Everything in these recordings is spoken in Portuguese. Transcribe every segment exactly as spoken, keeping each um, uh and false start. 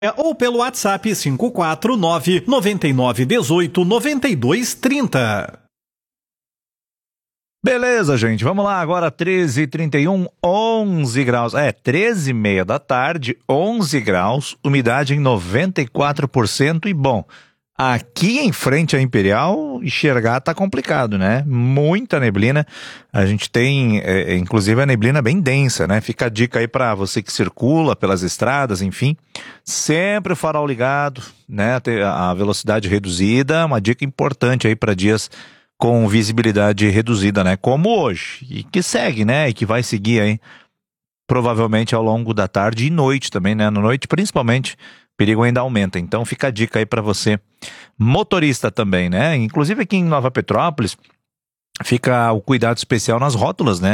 ou pelo WhatsApp cinco quatro nove, nove nove um oito, nove dois três zero. Beleza, gente, vamos lá, agora treze e trinta e um, onze graus, é, treze e meia da tarde, onze graus, umidade em noventa e quatro por cento e bom, aqui em frente à Imperial, enxergar tá complicado, né? Muita neblina, a gente tem, é, inclusive a neblina bem densa, né? Fica a dica aí para você que circula pelas estradas, enfim, sempre o farol ligado, né? A velocidade reduzida, uma dica importante aí para dias com visibilidade reduzida, né? Como hoje, e que segue, né? E que vai seguir aí, provavelmente ao longo da tarde e noite também, né? Na noite, principalmente, o perigo ainda aumenta. Então, fica a dica aí para você, motorista também, né? Inclusive aqui em Nova Petrópolis, fica o cuidado especial nas rótulas, né?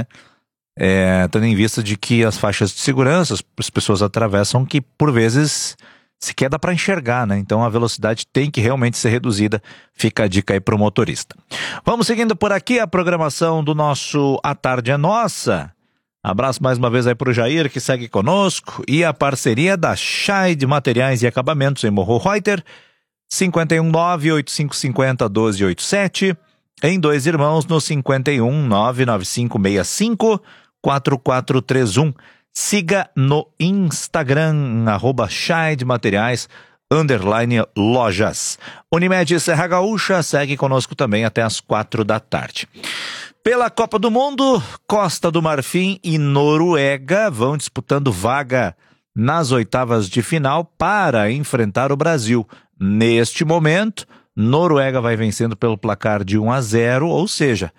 É, tendo em vista de que as faixas de segurança, as pessoas atravessam que, por vezes, sequer dá para enxergar, né? Então a velocidade tem que realmente ser reduzida. Fica a dica aí para o motorista. Vamos seguindo por aqui a programação do nosso A Tarde é Nossa. Abraço mais uma vez aí para o Jair, que segue conosco. E a parceria da Scheid Materiais e Acabamentos em Morro Reuter, cinco um nove, oito cinco cinco zero, um dois oito sete. Em Dois Irmãos, no cinco um, nove nove cinco seis cinco, quatro quatro três um. Siga no Instagram, arroba Scheid Materiais, underline lojas. Unimed Serra Gaúcha segue conosco também até as quatro da tarde. Pela Copa do Mundo, Costa do Marfim e Noruega vão disputando vaga nas oitavas de final para enfrentar o Brasil. Neste momento, Noruega vai vencendo pelo placar de um a zero, ou seja,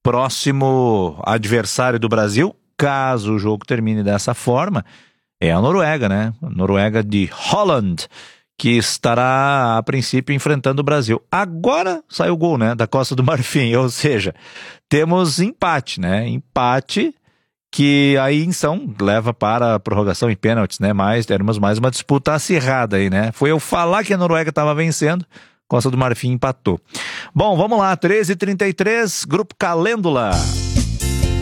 próximo adversário do Brasil, caso o jogo termine dessa forma, é a Noruega, né? A Noruega de Holland, que estará, a princípio, enfrentando o Brasil. Agora saiu o gol, né? Da Costa do Marfim, ou seja, temos empate, né? Empate que aí, então, leva para a prorrogação e pênaltis, né? Mas teremos mais uma disputa acirrada aí, né? Foi eu falar que a Noruega estava vencendo, Costa do Marfim empatou. Bom, vamos lá, treze e trinta e três, Grupo Calêndula.